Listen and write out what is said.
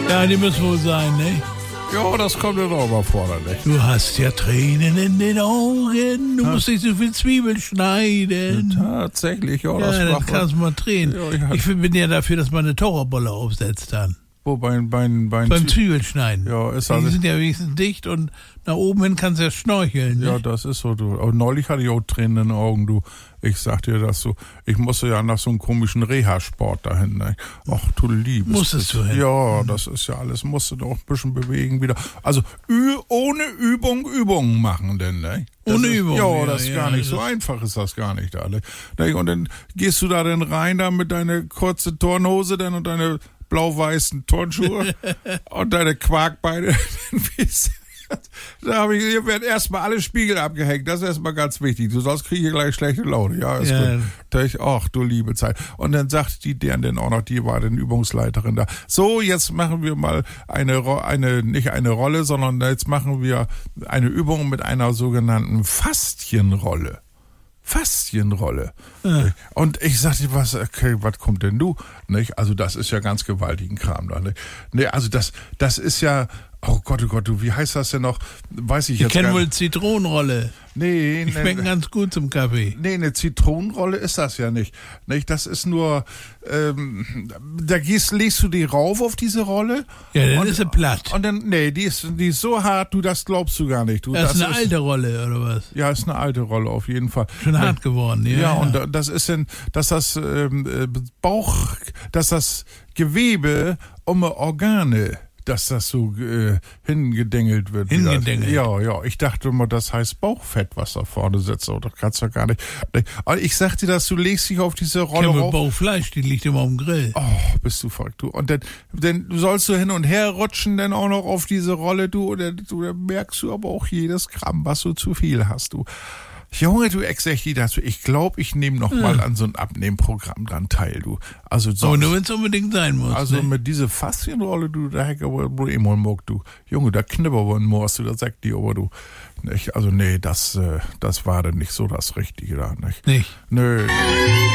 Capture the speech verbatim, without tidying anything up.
Ja, die muss wohl sein, ne? Ja, das kommt ja auch mal vor, nicht? Du hast ja Tränen in den Augen, du ja. musst nicht so viel Zwiebeln schneiden. Ja, tatsächlich, ja. Ja, das dann macht kannst du mal Tränen. Ja, ich bin ja dafür, dass man eine Taucherbolle aufsetzt dann. Wo, beim, beim, beim, beim Zwiebelschneiden. Ja, ist Die also, sind ja wenigstens dicht und nach oben hin kannst du ja schnorcheln. Ja, ne? das ist so. Du. Aber neulich hatte ich auch Tränen in den Augen, du. Ich sag dir das so. Ich musste ja nach so einem komischen Reha-Sport dahin. Ne? Ach, du liebes. Musstest du hin? Ja, das ist ja alles. Musste doch ein bisschen bewegen wieder. Also ü- ohne Übung Übungen machen denn, ne? Das Ohne ist, Übung? Ja, Ja, das ist ja, gar nicht das so einfach, ist das gar nicht alle. Ne? Und dann gehst du da dann rein, da mit deiner kurzen Turnhose dann und deine blau-weißen Turnschuhe und deine Quarkbeine. Da habe ich, hier werden erstmal alle Spiegel abgehängt. Das ist erstmal ganz wichtig. Du sonst kriege ich gleich schlechte Laune. Ja, ist Ja. gut. Da ich, ach, du liebe Zeit. Und dann sagt die deren dann auch noch, die war dann Übungsleiterin da. So, jetzt machen wir mal eine, Ro- eine, nicht eine Rolle, sondern jetzt machen wir eine Übung mit einer sogenannten Faszienrolle. Faszienrolle. Ja. Und ich sagte, was, okay, was kommt denn du? Nicht? Also das ist ja ganz gewaltigen Kram da. Nicht? Nee, also das, das ist ja, oh Gott, oh Gott, du, wie heißt das denn noch? Weiß ich Ich jetzt kenne gar wohl nicht. Zitronenrolle. Nee, Die schmecken nee, ganz gut zum Kaffee. nee, eine Zitronenrolle ist das ja nicht. Nicht? Das ist nur, ähm, da gehst, legst du die rauf auf diese Rolle. Ja, dann und, ist sie platt. Und dann, nee, die ist, die ist so hart, du, das glaubst du gar nicht. Du, Das ist eine alte Rolle, oder was? Ja, ist eine alte Rolle auf jeden Fall. Schon Nee. hart geworden, ja. Ja, ja. und da- das ist denn, dass das ähm, äh, Bauch, dass das Gewebe um die Organe, dass das so äh, hingedengelt wird. wieder. Hingedengelt. Ja, ja. Ich dachte immer, das heißt Bauchfett, was da vorne sitzt. Aber das kannst du gar nicht. Aber ich sag dir, dass du legst dich auf diese Rolle Kenne rauf. Bauchfleisch, die liegt immer auf dem Grill. Oh, bist du verrückt, du. Und dann, dann sollst du hin und her rutschen, dann auch noch auf diese Rolle, du. Und dann, du, dann merkst du aber auch jedes Gramm, was du zu viel hast, du. Junge, du Ex-Sechti dazu. Ich glaube, ich nehme noch mal an so ein Abnehmprogramm dran teil, du. Also Aber sonst, nur wenn es unbedingt sein muss. also ne? mit dieser Faszienrolle, du, da hätte aber wohl immer Mock, du. Junge, da knipper wohl ein Morst, du, das sagt die, aber du. Nicht? Also nee, das, äh, das war dann nicht so das Richtige da, nicht? Nicht. Nö.